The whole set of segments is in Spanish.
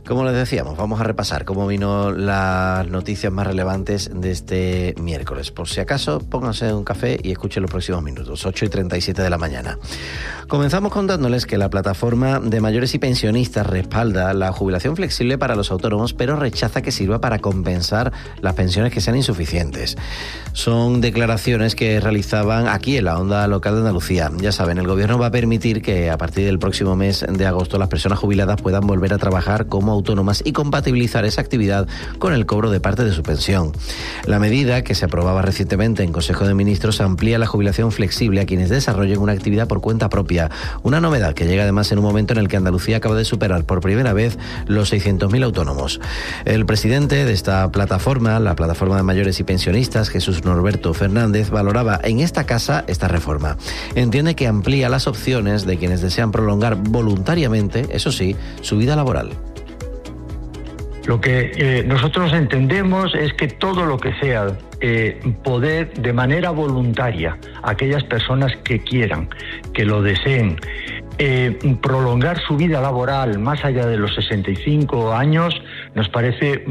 Como les decíamos, vamos a repasar cómo vino las noticias más relevantes de este miércoles. Por si acaso, pónganse un café y escuchen los próximos minutos, 8:37 de la mañana. Comenzamos contándoles que la plataforma de mayores y pensionistas respalda la jubilación flexible para los autónomos, pero rechaza que sirva para compensar las pensiones que sean insuficientes. Son declaraciones que realizaban aquí en la Onda Local de Andalucía. Ya saben, el Gobierno va a permitir que a partir del próximo mes de agosto las personas jubiladas puedan volver a trabajar como autónomas y compatibilizar esa actividad con el cobro de parte de su pensión. La medida, que se aprobaba recientemente en Consejo de Ministros, amplía la jubilación flexible a quienes desarrollen una actividad por cuenta propia. Una novedad que llega además en un momento en el que Andalucía acaba de superar por primera vez los 600.000 autónomos. El presidente de esta plataforma, la plataforma de mayores y pensionistas, Jesús Norberto Fernández, valoraba en esta casa esta reforma. Entiende que amplía las opciones de quienes desean prolongar voluntariamente, eso sí, su vida laboral. Lo que nosotros entendemos es que todo lo que sea poder de manera voluntaria, aquellas personas que quieran, que lo deseen, prolongar su vida laboral más allá de los 65 años, nos parece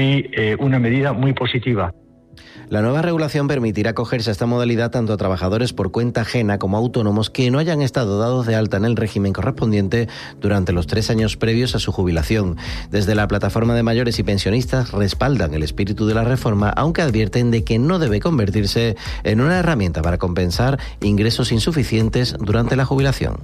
una medida muy positiva. La nueva regulación permitirá acogerse a esta modalidad tanto a trabajadores por cuenta ajena como a autónomos que no hayan estado dados de alta en el régimen correspondiente durante los 3 años previos a su jubilación. Desde la plataforma de mayores y pensionistas respaldan el espíritu de la reforma, aunque advierten de que no debe convertirse en una herramienta para compensar ingresos insuficientes durante la jubilación.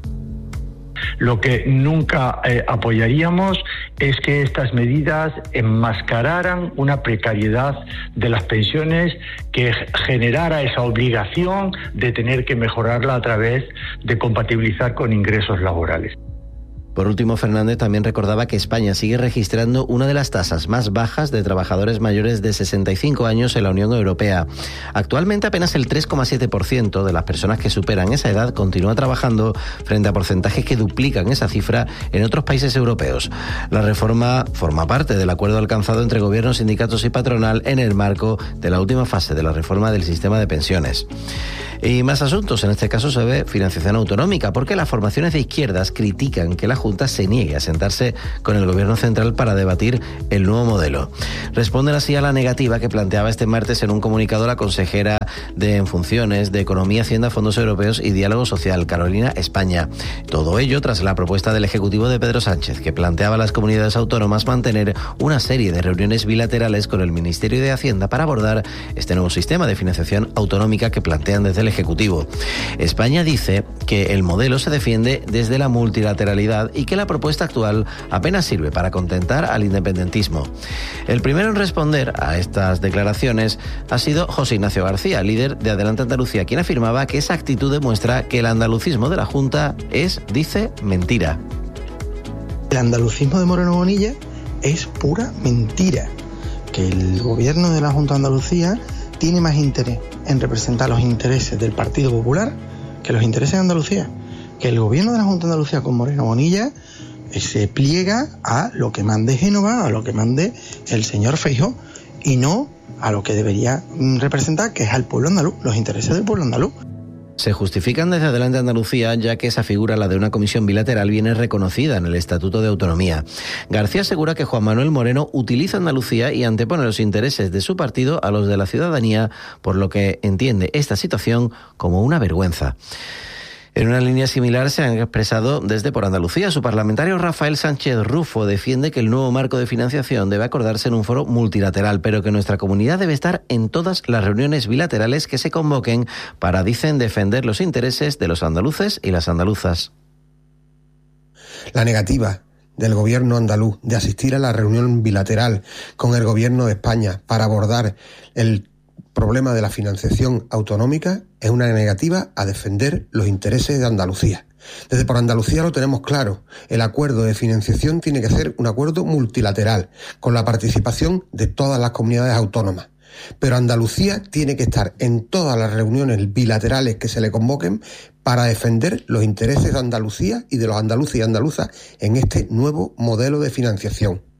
Lo que nunca apoyaríamos es que estas medidas enmascararan una precariedad de las pensiones que generara esa obligación de tener que mejorarla a través de compatibilizar con ingresos laborales. Por último, Fernández también recordaba que España sigue registrando una de las tasas más bajas de trabajadores mayores de 65 años en la Unión Europea. Actualmente apenas el 3,7% de las personas que superan esa edad continúa trabajando, frente a porcentajes que duplican esa cifra en otros países europeos. La reforma forma parte del acuerdo alcanzado entre gobiernos, sindicatos y patronal en el marco de la última fase de la reforma del sistema de pensiones. Y más asuntos, en este caso se ve financiación autonómica, porque las formaciones de izquierdas critican que la Junta se niegue a sentarse con el Gobierno central para debatir el nuevo modelo. Responden así a la negativa que planteaba este martes en un comunicado la consejera en funciones de Economía, Hacienda, Fondos Europeos y Diálogo Social, Carolina España. Todo ello tras la propuesta del Ejecutivo de Pedro Sánchez, que planteaba a las comunidades autónomas mantener una serie de reuniones bilaterales con el Ministerio de Hacienda para abordar este nuevo sistema de financiación autonómica que plantean desde el Ejecutivo. España dice que el modelo se defiende desde la multilateralidad y que la propuesta actual apenas sirve para contentar al independentismo. El primero en responder a estas declaraciones ha sido José Ignacio García, líder de Adelante Andalucía, quien afirmaba que esa actitud demuestra que el andalucismo de la Junta es, dice, mentira. El andalucismo de Moreno Bonilla es pura mentira, que el gobierno de la Junta de Andalucía tiene más interés en representar los intereses del Partido Popular que los intereses de Andalucía, que el gobierno de la Junta de Andalucía con Moreno Bonilla se pliega a lo que mande Génova, a lo que mande el señor Feijóo, y no a lo que debería representar, que es al pueblo andaluz, los intereses del pueblo andaluz. Se justifican desde Adelante Andalucía, ya que esa figura, la de una comisión bilateral, viene reconocida en el Estatuto de Autonomía. García asegura que Juan Manuel Moreno utiliza Andalucía y antepone los intereses de su partido a los de la ciudadanía, por lo que entiende esta situación como una vergüenza. En una línea similar se han expresado desde Por Andalucía. Su parlamentario Rafael Sánchez Rufo defiende que el nuevo marco de financiación debe acordarse en un foro multilateral, pero que nuestra comunidad debe estar en todas las reuniones bilaterales que se convoquen para, dicen, defender los intereses de los andaluces y las andaluzas. La negativa del gobierno andaluz de asistir a la reunión bilateral con el gobierno de España para abordar el problema de la financiación autonómica es una negativa a defender los intereses de Andalucía. Desde Por Andalucía lo tenemos claro, el acuerdo de financiación tiene que ser un acuerdo multilateral, con la participación de todas las comunidades autónomas. Pero Andalucía tiene que estar en todas las reuniones bilaterales que se le convoquen para defender los intereses de Andalucía y de los andaluces y andaluzas en este nuevo modelo de financiación.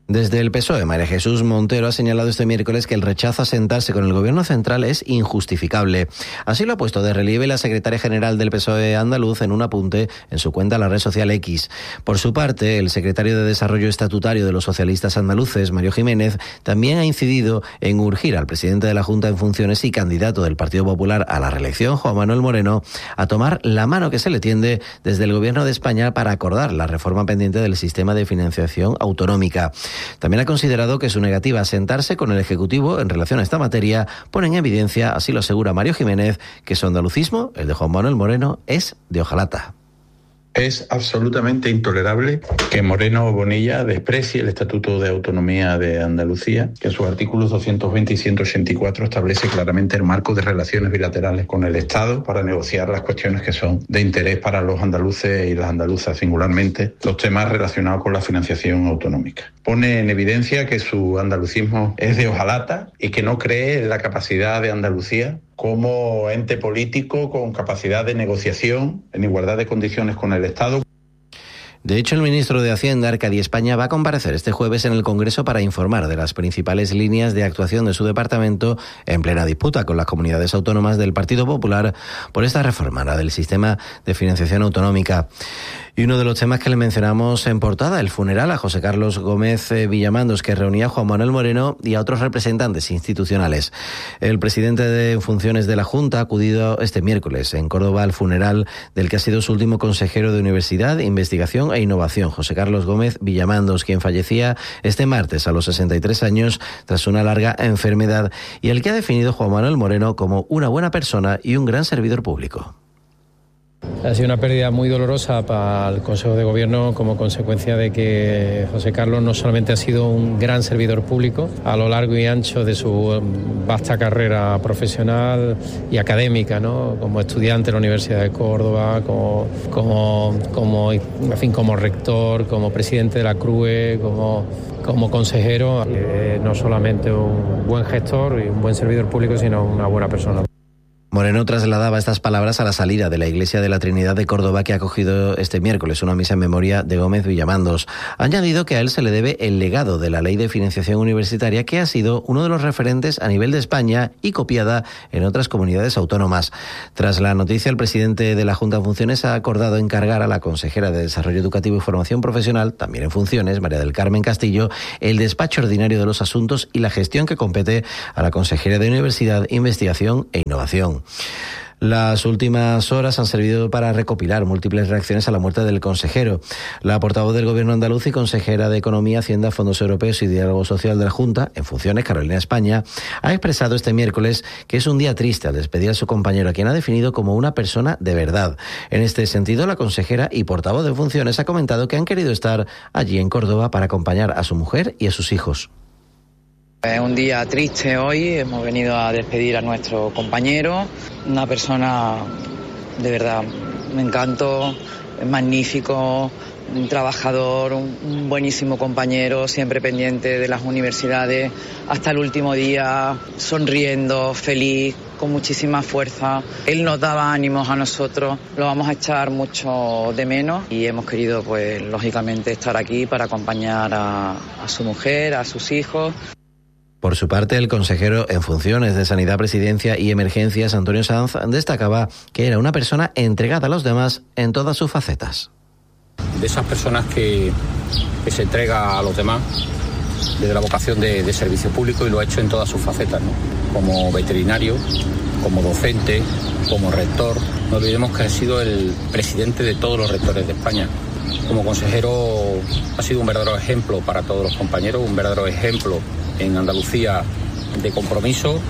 Desde el PSOE, María Jesús Montero ha señalado este miércoles que el rechazo a sentarse con el Gobierno central es injustificable. Así lo ha puesto de relieve la secretaria general del PSOE andaluz en un apunte en su cuenta en la red social X. Por su parte, el secretario de Desarrollo Estatutario de los socialistas andaluces, Mario Jiménez, también ha incidido en urgir al presidente de la Junta en funciones y candidato del Partido Popular a la reelección, Juan Manuel Moreno, a tomar la mano que se le tiende desde el Gobierno de España para acordar la reforma pendiente del sistema de financiación autonómica. También ha considerado que su negativa a sentarse con el Ejecutivo en relación a esta materia pone en evidencia, así lo asegura Mario Jiménez, que su andalucismo, el de Juan Manuel Moreno, es de hojalata. Es absolutamente intolerable que Moreno Bonilla desprecie el Estatuto de Autonomía de Andalucía, que en sus artículos 220 y 184 establece claramente el marco de relaciones bilaterales con el Estado para negociar las cuestiones que son de interés para los andaluces y las andaluzas singularmente, los temas relacionados con la financiación autonómica. Pone en evidencia que su andalucismo es de hojalata y que no cree en la capacidad de Andalucía como ente político con capacidad de negociación en igualdad de condiciones con el Estado. De hecho, el ministro de Hacienda, Arcadi España, va a comparecer este jueves en el Congreso para informar de las principales líneas de actuación de su departamento en plena disputa con las comunidades autónomas del Partido Popular por esta reforma, la del sistema de financiación autonómica. Y uno de los temas que le mencionamos en portada, el funeral a José Carlos Gómez Villamandos, que reunía a Juan Manuel Moreno y a otros representantes institucionales. El presidente de funciones de la Junta ha acudido este miércoles en Córdoba al funeral del que ha sido su último consejero de Universidad, Investigación e Innovación, José Carlos Gómez Villamandos, quien fallecía este martes a los 63 años tras una larga enfermedad y el que ha definido Juan Manuel Moreno como una buena persona y un gran servidor público. Ha sido una pérdida muy dolorosa para el Consejo de Gobierno como consecuencia de que José Carlos no solamente ha sido un gran servidor público a lo largo y ancho de su vasta carrera profesional y académica, ¿no? Como estudiante en la Universidad de Córdoba, como rector, como presidente de la CRUE, como consejero, no solamente un buen gestor y un buen servidor público, sino una buena persona. Moreno trasladaba estas palabras a la salida de la Iglesia de la Trinidad de Córdoba, que ha acogido este miércoles una misa en memoria de Gómez Villamandos. Ha añadido que a él se le debe el legado de la Ley de Financiación Universitaria, que ha sido uno de los referentes a nivel de España y copiada en otras comunidades autónomas. Tras la noticia, el presidente de la Junta en funciones ha acordado encargar a la consejera de Desarrollo Educativo y Formación Profesional, también en funciones, María del Carmen Castillo, el despacho ordinario de los asuntos y la gestión que compete a la consejera de Universidad, Investigación e Innovación. Las últimas horas han servido para recopilar múltiples reacciones a la muerte del consejero. La portavoz del Gobierno andaluz y consejera de Economía, Hacienda, Fondos Europeos y Diálogo Social de la Junta, en funciones, Carolina España, ha expresado este miércoles que es un día triste al despedir a su compañero, a quien ha definido como una persona de verdad. En este sentido, la consejera y portavoz de funciones ha comentado que han querido estar allí en Córdoba para acompañar a su mujer y a sus hijos. Es un día triste hoy, hemos venido a despedir a nuestro compañero, una persona de verdad, me encantó, es magnífico, un trabajador, un buenísimo compañero, siempre pendiente de las universidades, hasta el último día, sonriendo, feliz, con muchísima fuerza. Él nos daba ánimos a nosotros, lo vamos a echar mucho de menos y hemos querido, pues, lógicamente estar aquí para acompañar a su mujer, a sus hijos. Por su parte, el consejero en funciones de Sanidad, Presidencia y Emergencias, Antonio Sanz, destacaba que era una persona entregada a los demás en todas sus facetas. De esas personas que se entrega a los demás desde la vocación de servicio público, y lo ha hecho en todas sus facetas, ¿no? Como veterinario, como docente, como rector. No olvidemos que ha sido el presidente de todos los rectores de España. Como consejero ha sido un verdadero ejemplo para todos los compañeros, un verdadero ejemplo en Andalucía de compromiso.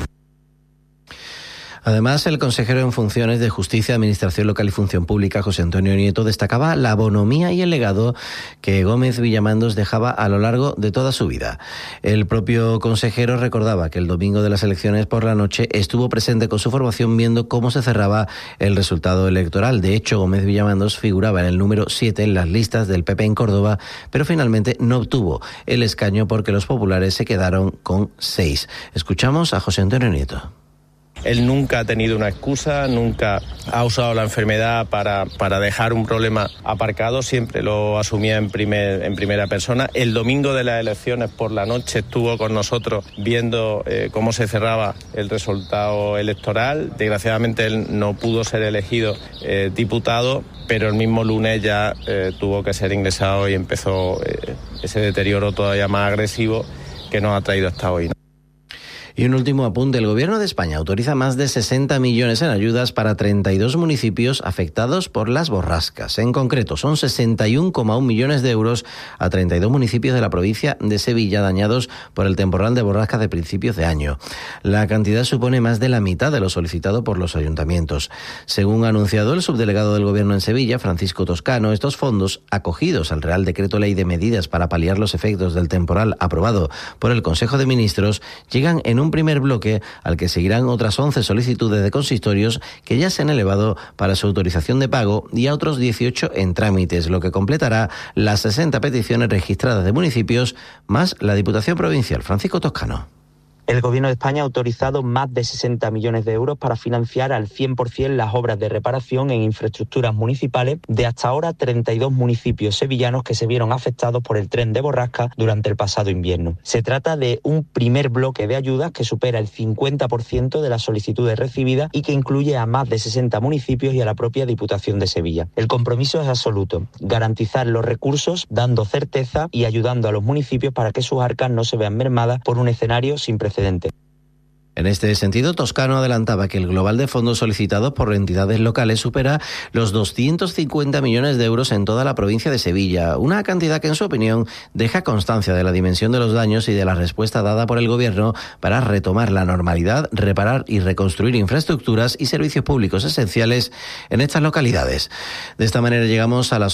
Además, el consejero en funciones de Justicia, Administración Local y Función Pública, José Antonio Nieto, destacaba la bonomía y el legado que Gómez Villamandos dejaba a lo largo de toda su vida. El propio consejero recordaba que el domingo de las elecciones por la noche estuvo presente con su formación viendo cómo se cerraba el resultado electoral. De hecho, Gómez Villamandos figuraba en el número 7 en las listas del PP en Córdoba, pero finalmente no obtuvo el escaño porque los populares se quedaron con 6. Escuchamos a José Antonio Nieto. Él nunca ha tenido una excusa, nunca ha usado la enfermedad para dejar un problema aparcado, siempre lo asumía en primera persona. El domingo de las elecciones por la noche estuvo con nosotros viendo cómo se cerraba el resultado electoral. Desgraciadamente él no pudo ser elegido diputado, pero el mismo lunes ya tuvo que ser ingresado y empezó ese deterioro todavía más agresivo que nos ha traído hasta hoy. Y un último apunte, el Gobierno de España autoriza más de 60 millones en ayudas para 32 municipios afectados por las borrascas. En concreto, son 61,1 millones de euros a 32 municipios de la provincia de Sevilla dañados por el temporal de borrascas de principios de año. La cantidad supone más de la mitad de lo solicitado por los ayuntamientos. Según ha anunciado el subdelegado del Gobierno en Sevilla, Francisco Toscano, estos fondos, acogidos al Real Decreto Ley de Medidas para paliar los efectos del temporal aprobado por el Consejo de Ministros, llegan en un primer bloque al que seguirán otras 11 solicitudes de consistorios que ya se han elevado para su autorización de pago y a otros 18 en trámites, lo que completará las 60 peticiones registradas de municipios más la Diputación Provincial. Francisco Toscano. El Gobierno de España ha autorizado más de 60 millones de euros para financiar al 100% las obras de reparación en infraestructuras municipales de hasta ahora 32 municipios sevillanos que se vieron afectados por el tren de borrasca durante el pasado invierno. Se trata de un primer bloque de ayudas que supera el 50% de las solicitudes recibidas y que incluye a más de 60 municipios y a la propia Diputación de Sevilla. El compromiso es absoluto: garantizar los recursos, dando certeza y ayudando a los municipios para que sus arcas no se vean mermadas por un escenario sin precedentes. En este sentido, Toscano adelantaba que el global de fondos solicitados por entidades locales supera los 250 millones de euros en toda la provincia de Sevilla, una cantidad que, en su opinión, deja constancia de la dimensión de los daños y de la respuesta dada por el Gobierno para retomar la normalidad, reparar y reconstruir infraestructuras y servicios públicos esenciales en estas localidades. De esta manera llegamos a las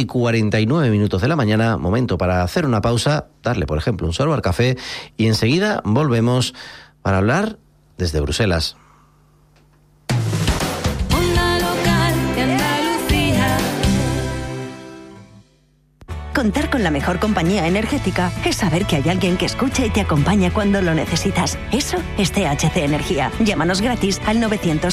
8:49 de la mañana, momento para hacer una pausa, darle, por ejemplo, un sorbo al café y enseguida volvemos para hablar desde Bruselas. Onda Local de Andalucía. Contar con la mejor compañía energética es saber que hay alguien que escucha y te acompaña cuando lo necesitas. Eso es THC Energía. Llámanos gratis al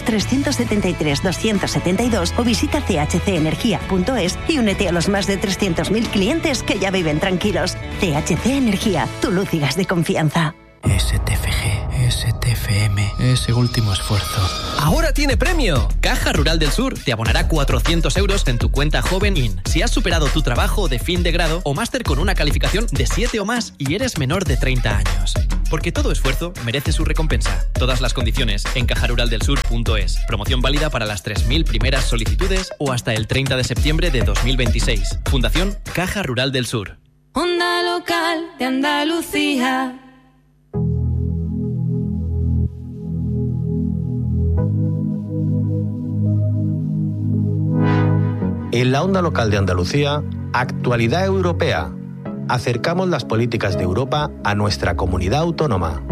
900-373-272 o visita chcenergia.es y únete a los más de 300.000 clientes que ya viven tranquilos. THC Energía, tu luz y gas de confianza. STFG, STFM, ese último esfuerzo. ¡Ahora tiene premio! Caja Rural del Sur te abonará 400 euros en tu cuenta Joven IN si has superado tu trabajo de fin de grado o máster con una calificación de 7 o más y eres menor de 30 años. Porque todo esfuerzo merece su recompensa. Todas las condiciones en cajaruraldelsur.es. Promoción válida para las 3.000 primeras solicitudes o hasta el 30 de septiembre de 2026. Fundación Caja Rural del Sur. Onda Local de Andalucía. En la Onda Local de Andalucía, actualidad europea. Acercamos las políticas de Europa a nuestra comunidad autónoma.